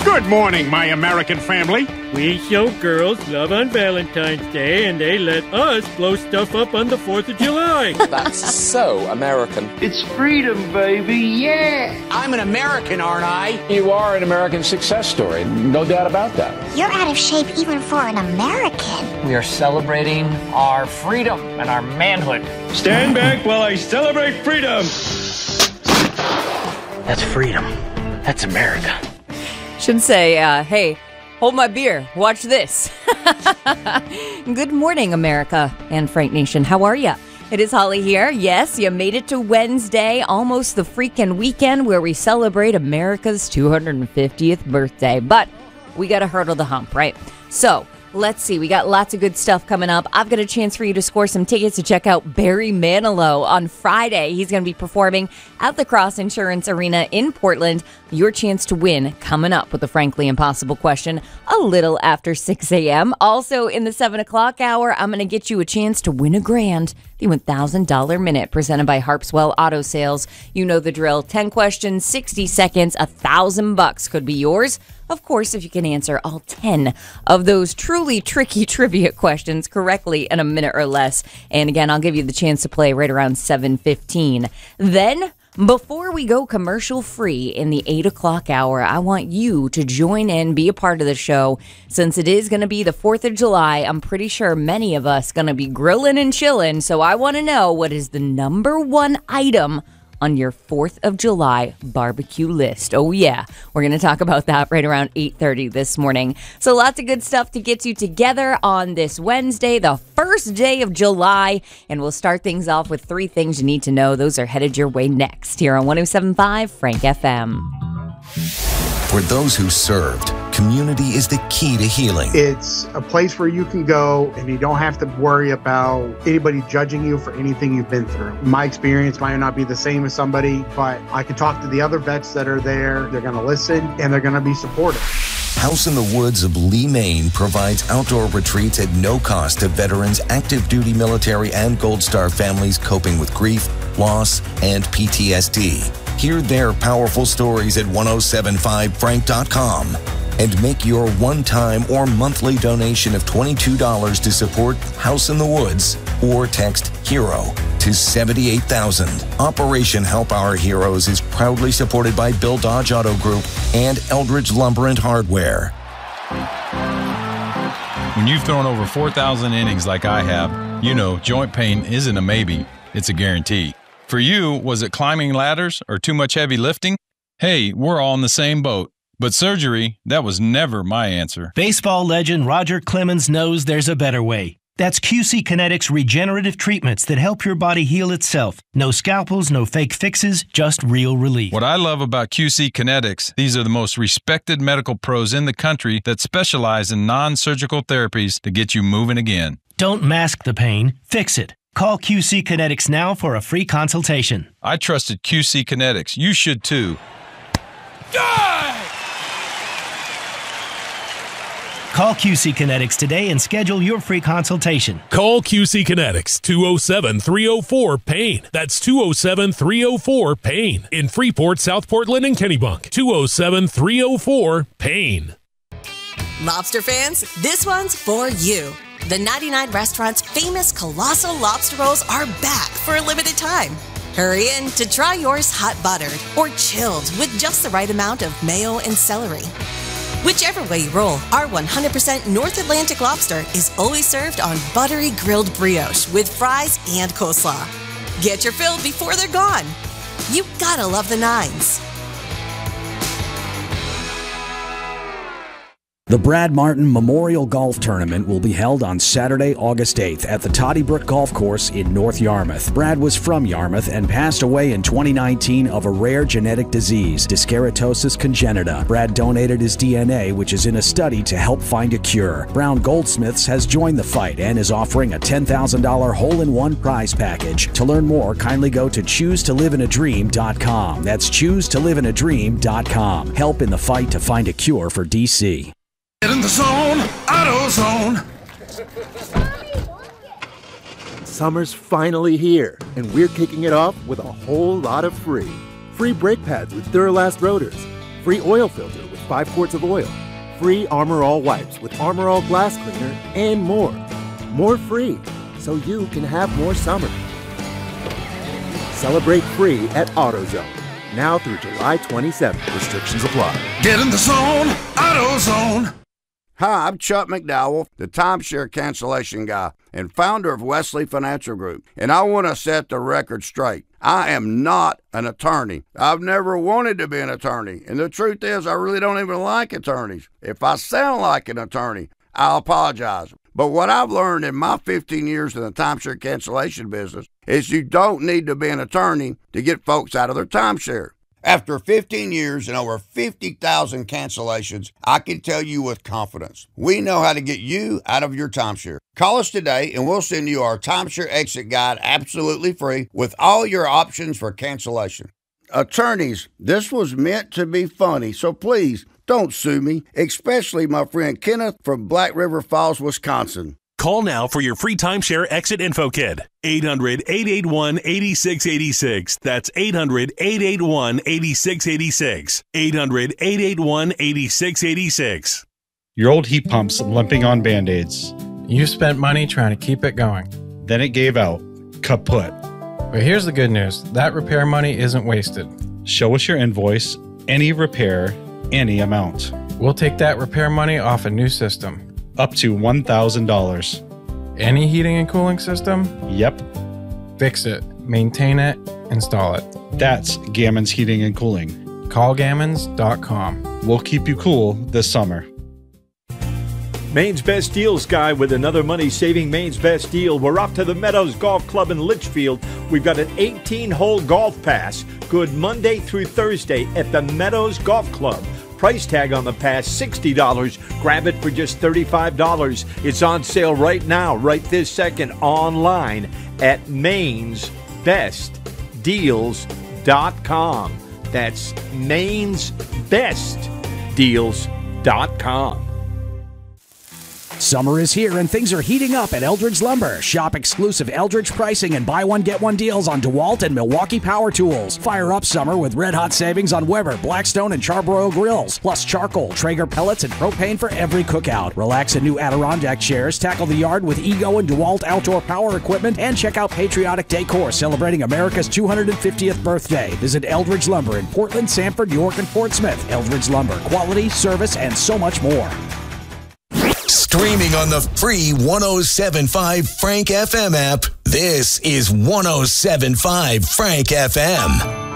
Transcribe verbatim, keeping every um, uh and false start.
Good morning, my American family. We show girls love on Valentine's Day, and they let us blow stuff up on the fourth of July. That's so American. It's freedom, baby, yeah! I'm an American, aren't I? You are an American success story, no doubt about that. You're out of shape even for an American. We are celebrating our freedom and our manhood. Stand back while I celebrate freedom! That's freedom. That's America. Should say, uh, hey, hold my beer. Watch this. Good morning, America and Frank Nation. How are ya? It is Holly here. Yes, you made it to Wednesday, almost the freaking weekend where we celebrate America's two hundred fiftieth birthday. But we got to hurdle the hump, right? So let's see. We got lots of good stuff coming up. I've got a chance for you to score some tickets to check out Barry Manilow on Friday. He's going to be performing at the Cross Insurance Arena in Portland. Your chance to win coming up with the Frankly Impossible question a little after six a.m. Also in the seven o'clock hour, I'm going to get you a chance to win a grand. The one thousand dollars Minute presented by Harpswell Auto Sales. You know the drill. ten questions, sixty seconds, a thousand bucks could be yours. Of course, if you can answer all ten of those truly tricky trivia questions correctly in a minute or less. And again, I'll give you the chance to play right around seven fifteen. Then, before we go commercial free in the eight o'clock hour, I want you to join in, be a part of the show. Since it is going to be the fourth of July, I'm pretty sure many of us going to be grilling and chilling. So I want to know, what is the number one item on your fourth of July barbecue list? Oh, yeah. We're going to talk about that right around eight thirty this morning. So lots of good stuff to get you together on this Wednesday, the first day of July. And we'll start things off with three things you need to know. Those are headed your way next here on one oh seven point five Frank F M. For those who served, community is the key to healing. It's a place where you can go and you don't have to worry about anybody judging you for anything you've been through. My experience might not be the same as somebody, but I can talk to the other vets that are there. They're going to listen and they're going to be supportive. House in the Woods of Lee, Maine provides outdoor retreats at no cost to veterans, active duty military, and Gold Star families coping with grief, loss, and P T S D. Hear their powerful stories at ten seventy-five frank dot com and make your one-time or monthly donation of twenty-two dollars to support House in the Woods, or text HERO to seventy-eight thousand. Operation Help Our Heroes is proudly supported by Bill Dodge Auto Group and Eldridge Lumber and Hardware. When you've thrown over four thousand innings like I have, you know joint pain isn't a maybe, it's a guarantee. For you, was it climbing ladders or too much heavy lifting? Hey, we're all in the same boat. But surgery, that was never my answer. Baseball legend Roger Clemens knows there's a better way. That's Q C Kinetics regenerative treatments that help your body heal itself. No scalpels, no fake fixes, just real relief. What I love about Q C Kinetics, these are the most respected medical pros in the country that specialize in non-surgical therapies to get you moving again. Don't mask the pain, fix it. Call Q C Kinetics now for a free consultation. I trusted Q C Kinetics. You should too. Call Q C Kinetics today and schedule your free consultation. Call Q C Kinetics, two oh seven, three oh four, PAIN. That's two oh seven, three oh four, PAIN. In Freeport, South Portland, and Kennebunk. two oh seven, three oh four, PAIN. Lobster fans, this one's for you. The ninety-nine Restaurant's famous Colossal Lobster Rolls are back for a limited time. Hurry in to try yours hot buttered or chilled with just the right amount of mayo and celery. Whichever way you roll, our one hundred percent North Atlantic lobster is always served on buttery grilled brioche with fries and coleslaw. Get your fill before they're gone. You gotta love the nines. The Brad Martin Memorial Golf Tournament will be held on Saturday, August eighth at the Toddy Brook Golf Course in North Yarmouth. Brad was from Yarmouth and passed away in twenty nineteen of a rare genetic disease, dyskeratosis congenita. Brad donated his D N A, which is in a study to help find a cure. Brown Goldsmiths has joined the fight and is offering a ten thousand dollars hole-in-one prize package. To learn more, kindly go to choose to live in a dream dot com. That's choose to live in a dream dot com. Help in the fight to find a cure for D C. Get in the zone, AutoZone. Summer's finally here, and we're kicking it off with a whole lot of free. Free brake pads with Duralast rotors, free oil filter with five quarts of oil, free Armor All wipes with Armor All glass cleaner, and more. More free, so you can have more summer. Celebrate free at AutoZone. Now through July twenty-seventh. Restrictions apply. Get in the zone, AutoZone. Hi, I'm Chuck McDowell, the timeshare cancellation guy and founder of Wesley Financial Group. And I want to set the record straight. I am not an attorney. I've never wanted to be an attorney. And the truth is, I really don't even like attorneys. If I sound like an attorney, I'll apologize. But what I've learned in my fifteen years in the timeshare cancellation business is you don't need to be an attorney to get folks out of their timeshare. After fifteen years and over fifty thousand cancellations, I can tell you with confidence, we know how to get you out of your timeshare. Call us today and we'll send you our timeshare exit guide absolutely free with all your options for cancellation. Attorneys, this was meant to be funny, so please don't sue me, especially my friend Kenneth from Black River Falls, Wisconsin. Call now for your free timeshare exit info kit. eight hundred, eight eight one, eight six eight six. That's eight hundred, eight eight one, eight six eight six. eight hundred, eight eight one, eight six eight six. Your old heat pump's limping on Band-Aids. You spent money trying to keep it going. Then it gave out. Kaput. But here's the good news. That repair money isn't wasted. Show us your invoice, any repair, any amount. We'll take that repair money off a new system. Up to one thousand dollars. Any heating and cooling system? Yep. Fix it, maintain it, install it. That's Gammons Heating and Cooling. Call gammons dot com. We'll keep you cool this summer. Maine's Best Deals guy with another money-saving Maine's Best Deal. We're up to the Meadows Golf Club in Litchfield. We've got an eighteen-hole golf pass. Good Monday through Thursday at the Meadows Golf Club. Price tag on the pass, sixty dollars. Grab it for just thirty-five dollars. It's on sale right now, right this second, online at mains best deals dot com. That's mains best deals dot com. Summer is here and things are heating up at Eldridge Lumber. Shop exclusive Eldridge pricing and buy one get one deals on DeWalt and Milwaukee power tools. Fire up summer with red hot savings on Weber, Blackstone, and Charbroil grills. Plus charcoal, Traeger pellets, and propane for every cookout. Relax in new Adirondack chairs. Tackle the yard with Ego and DeWalt outdoor power equipment. And check out Patriotic Decor celebrating America's two hundred fiftieth birthday. Visit Eldridge Lumber in Portland, Sanford, York, and Portsmouth. Eldridge Lumber, quality, service, and so much more. Streaming on the free one oh seven point five Frank F M app, this is one oh seven point five Frank F M.